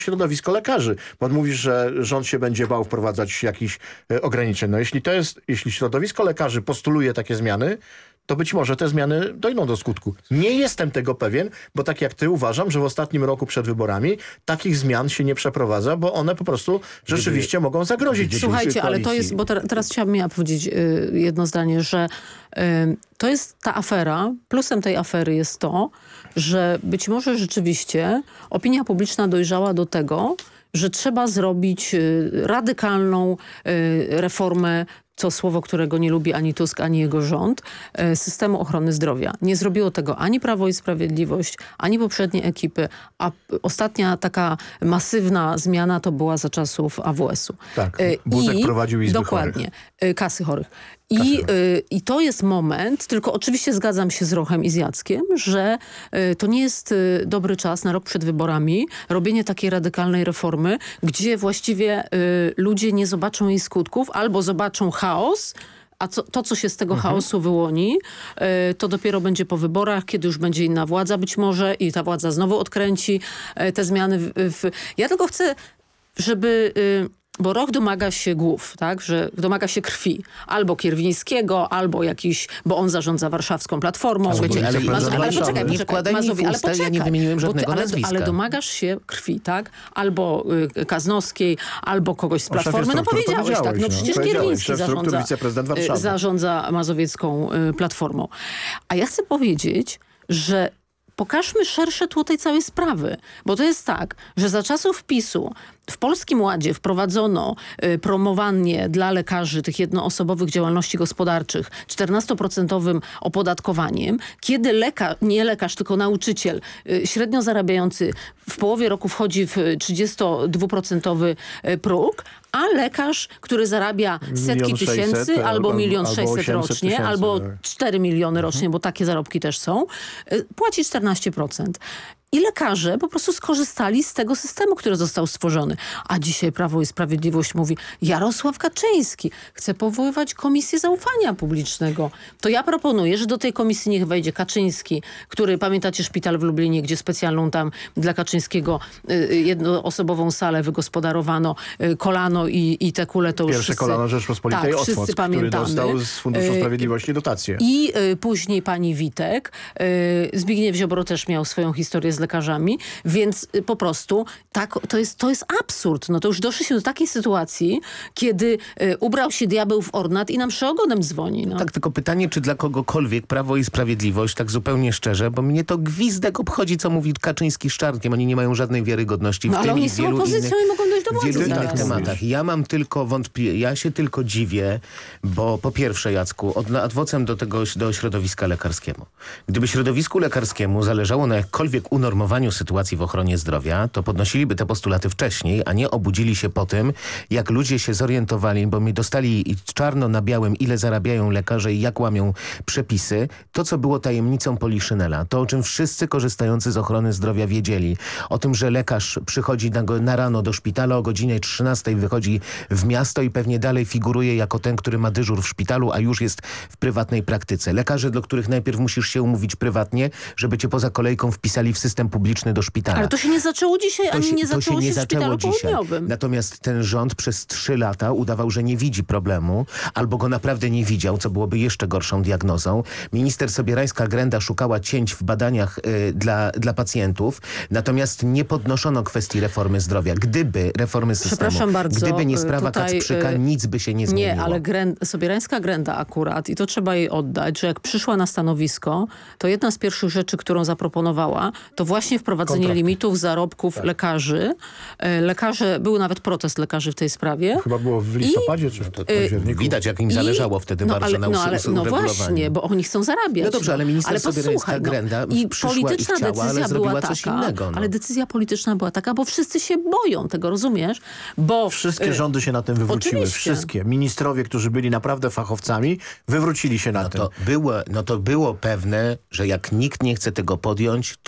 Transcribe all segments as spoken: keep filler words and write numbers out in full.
środowisko lekarzy. Bo mówisz, że rząd się będzie bał wprowadzać jakichś e, ograniczeń. No jeśli to jest, jeśli środowisko lekarzy postuluje takie zmiany, to być może te zmiany dojdą do skutku. Nie jestem tego pewien, bo tak jak ty uważam, że w ostatnim roku przed wyborami takich zmian się nie przeprowadza, bo one po prostu rzeczywiście Gdyby... mogą zagrozić. Słuchajcie, ale to jest, bo te, teraz chciałabym ja powiedzieć y, jedno zdanie, że y, to jest ta afera, plusem tej afery jest to, że być może rzeczywiście opinia publiczna dojrzała do tego, że trzeba zrobić y, radykalną y, reformę, to słowo, którego nie lubi ani Tusk, ani jego rząd, systemu ochrony zdrowia. Nie zrobiło tego ani Prawo i Sprawiedliwość, ani poprzednie ekipy, a ostatnia taka masywna zmiana to była za czasów A W S-u. Tak, Buzek I, prowadził izby dokładnie, chorych. kasy chorych. I, y, I to jest moment, tylko oczywiście zgadzam się z Rochem i z Jackiem, że y, to nie jest y, dobry czas na rok przed wyborami, robienie takiej radykalnej reformy, gdzie właściwie y, ludzie nie zobaczą jej skutków albo zobaczą chaos, a co, to, co się z tego mhm. chaosu wyłoni, y, to dopiero będzie po wyborach, kiedy już będzie inna władza być może i ta władza znowu odkręci y, te zmiany. W, w... Ja tylko chcę, żeby... Y, Bo Roch domaga się głów, tak, że domaga się krwi. Albo Kierwińskiego, albo jakiś, bo on zarządza warszawską platformą. Ale, ale, ale, Maz ale poczekaj, nie wkładaj mi w usta, ale poczekaj, ja nie wymieniłem żadnego ty, ale, nazwiska. ale domagasz się krwi, tak? Albo y, Kaznowskiej, albo kogoś z Platformy. No powiedziałeś, tak, no przecież no, Kierwiński zarządza, y, zarządza mazowiecką y, Platformą. A ja chcę powiedzieć, że pokażmy szersze tło tej całej sprawy, bo to jest tak, że za czasów PiSu w Polskim Ładzie wprowadzono y, promowanie dla lekarzy tych jednoosobowych działalności gospodarczych czternastoprocentowym opodatkowaniem, kiedy lekarz, nie lekarz, tylko nauczyciel y, średnio zarabiający w połowie roku wchodzi w trzydziestodwuprocentowy y, próg, a lekarz, który zarabia setki tysięcy albo milion sześćset rocznie, tysięcy, albo tak. cztery miliony rocznie, mhm. bo takie zarobki też są, y, płaci czternaście procent. I lekarze po prostu skorzystali z tego systemu, który został stworzony. A dzisiaj Prawo i Sprawiedliwość mówi, Jarosław Kaczyński chce powoływać Komisję Zaufania Publicznego. To ja proponuję, że do tej komisji niech wejdzie Kaczyński, który, pamiętacie szpital w Lublinie, gdzie specjalną tam dla Kaczyńskiego y, jednoosobową salę wygospodarowano, y, kolano i, i te kule to już Pierwsze wszyscy, kolano Rzeczpospolitej tak, Otwock, który dostał z Funduszu Sprawiedliwości dotację. I y, później pani Witek. Y, Zbigniew Ziobro też miał swoją historię z lekarzami, więc po prostu tak, to, jest, to jest absurd. No to już doszliśmy do takiej sytuacji, kiedy y, ubrał się diabeł w ornat i nam przy ogonem dzwoni. No. Tak, tylko pytanie, czy dla kogokolwiek Prawo i Sprawiedliwość, tak zupełnie szczerze, bo mnie to gwizdek obchodzi, co mówi Kaczyński z Czarnkiem. Oni nie mają żadnej wiarygodności w no, tym ale oni i są wielu opozycją innych, i mogą dojść do władzy. wielu innych teraz. tematach. Ja mam tylko wątpię, ja się tylko dziwię, bo po pierwsze, Jacku, od, adwocem do tego do środowiska lekarskiemu. Gdyby środowisku lekarskiemu zależało na jakkolwiek unormowaniu sytuacji w ochronie zdrowia, to podnosiliby te postulaty wcześniej, a nie obudzili się po tym, jak ludzie się zorientowali, bo mi dostali czarno na białym, ile zarabiają lekarze i jak łamią przepisy. To, co było tajemnicą Poliszynela, to o czym wszyscy korzystający z ochrony zdrowia wiedzieli. O tym, że lekarz przychodzi na, na rano do szpitala o godzinie trzynastej, wychodzi w miasto i pewnie dalej figuruje jako ten, który ma dyżur w szpitalu, a już jest w prywatnej praktyce. Lekarze, do których najpierw musisz się umówić prywatnie, żeby cię poza kolejką wpisali w system publiczny do szpitala. Ale to się nie zaczęło dzisiaj, to ani się, nie zaczęło to się, nie się w zaczęło szpitalu dzisiaj. południowym. Natomiast ten rząd przez trzy lata udawał, że nie widzi problemu, albo go naprawdę nie widział, co byłoby jeszcze gorszą diagnozą. Minister Sobierańska-Grenda szukała cięć w badaniach y, dla, dla pacjentów, natomiast nie podnoszono kwestii reformy zdrowia. Gdyby reformy systemu, bardzo, gdyby nie sprawa tutaj, Kacprzyka, y, nic by się nie zmieniło. Nie, ale Grend, Sobierańska-Grenda akurat, i to trzeba jej oddać, że jak przyszła na stanowisko, to jedna z pierwszych rzeczy, którą zaproponowała, to właśnie wprowadzenie Kontrakty. limitów zarobków tak. lekarzy. Lekarze, był nawet protest lekarzy w tej sprawie. Chyba było w listopadzie, I, czy w październiku. Widać, jak im I, zależało wtedy no, bardzo ale, na no, ale, no właśnie, bo oni chcą zarabiać. No dobrze, ale minister Sobierańska-Grenda no, i polityczna i chciała, decyzja ale zrobiła była coś taka, innego. No. Ale decyzja polityczna była taka, bo wszyscy się boją tego, rozumiesz? Bo Wszystkie rządy się na tym wywróciły. Oczywiście. Wszystkie. Ministrowie, którzy byli naprawdę fachowcami, wywrócili się na no tym. To było, no to było pewne, że jak nikt nie chce tego podjąć, to komu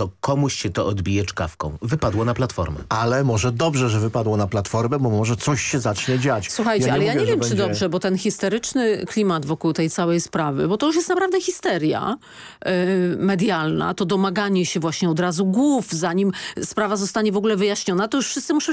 komuś się to odbije czkawką. Wypadło na Platformę. Ale może dobrze, że wypadło na Platformę, bo może coś się zacznie dziać. Słuchajcie, ja ale mówię, ja nie wiem, będzie... czy dobrze, bo ten histeryczny klimat wokół tej całej sprawy, bo to już jest naprawdę histeria yy, medialna, to domaganie się właśnie od razu głów, zanim sprawa zostanie w ogóle wyjaśniona, to już wszyscy muszą